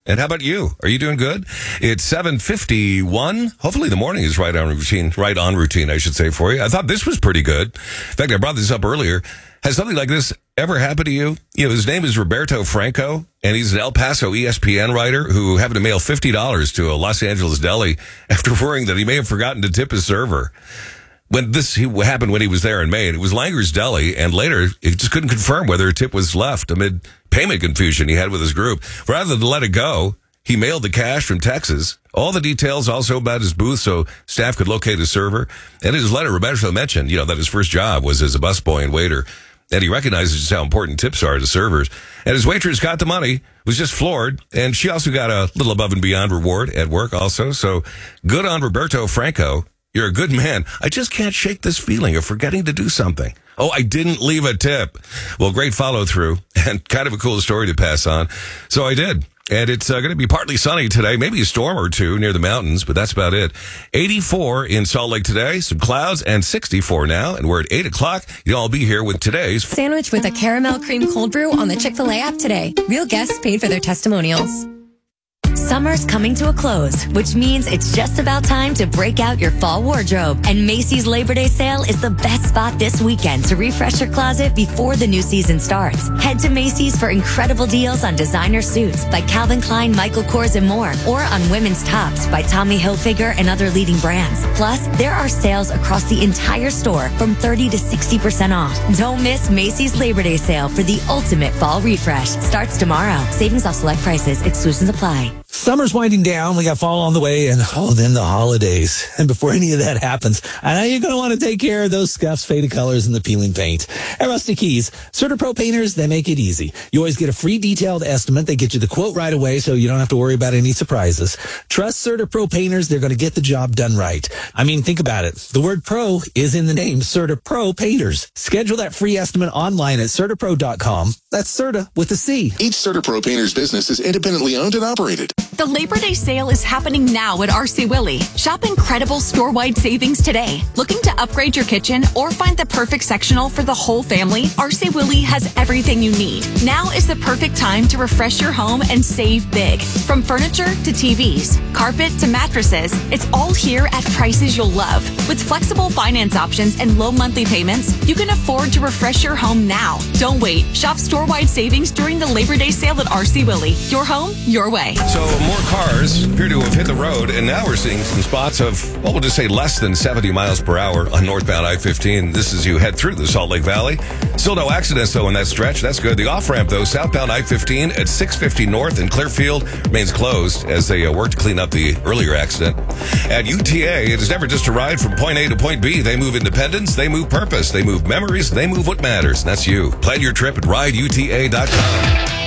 And how about you? Are you doing good? It's 7:51. Hopefully the morning is right on routine, I should say, for you. I thought this was pretty good. In fact, I brought this up earlier. Has something like this ever happened to you? His name is Roberto Franco, and he's an El Paso ESPN writer who happened to mail $50 to a Los Angeles deli after worrying that he may have forgotten to tip his server. When this happened when he was there in May, and it was Langer's Deli, and later he just couldn't confirm whether a tip was left amid payment confusion he had with his group. Rather than let it go, he mailed the cash from Texas. All the details also about his booth so staff could locate his server. And in his letter, Roberto mentioned, that his first job was as a busboy and waiter. And he recognizes just how important tips are to servers. And his waitress got the money, was just floored. And she also got a little above and beyond reward at work also. So good on Roberto Franco. You're a good man. I just can't shake this feeling of forgetting to do something. Oh, I didn't leave a tip. Well, great follow through and kind of a cool story to pass on. So I did. And it's going to be partly sunny today, maybe a storm or two near the mountains, but that's about it. 84 in Salt Lake today, some clouds, and 64 now. And we're at 8 o'clock. I'll be here with today's sandwich with a caramel cream cold brew on the Chick-fil-A app today. Real guests paid for their testimonials. Summer's coming to a close, which means it's just about time to break out your fall wardrobe. And Macy's Labor Day sale is the best spot this weekend to refresh your closet before the new season starts. Head to Macy's for incredible deals on designer suits by Calvin Klein, Michael Kors, and more, or on women's tops by Tommy Hilfiger and other leading brands. Plus, there are sales across the entire store from 30 to 60% off. Don't miss Macy's Labor Day sale for the ultimate fall refresh. Starts tomorrow. Savings off select prices. Exclusions apply. Summer's winding down. We got fall on the way, and then the holidays. And before any of that happens, I know you're going to want to take care of those scuffs, faded colors, and the peeling paint. At Rusty Keys, CertaPro painters, they make it easy. You always get a free detailed estimate. They get you the quote right away, so you don't have to worry about any surprises. Trust CertaPro painters. They're going to get the job done right. I mean, think about it. The word pro is in the name, CertaPro painters. Schedule that free estimate online at CertaPro.com. That's Certa with a C. Each CertaPro painter's business is independently owned and operated. The Labor Day sale is happening now at RC Willey. Shop incredible store-wide savings today. Looking to upgrade your kitchen or find the perfect sectional for the whole family? RC Willey has everything you need. Now is the perfect time to refresh your home and save big. From furniture to TVs, carpet to mattresses, it's all here at prices you'll love. With flexible finance options and low monthly payments, you can afford to refresh your home now. Don't wait. Shop store-wide savings during the Labor Day sale at RC Willey. Your home, your way. So more cars appear to have hit the road, and now we're seeing some spots of, we'll just say less than 70 miles per hour on northbound I-15. This is you head through the Salt Lake Valley. Still no accidents, though, in that stretch. That's good. The off-ramp, though, southbound I-15 at 650 North in Clearfield remains closed as they work to clean up the earlier accident. At UTA, it is never just a ride from point A to point B. They move independence, they move purpose, they move memories, they move what matters. And that's you. Plan your trip at rideuta.com.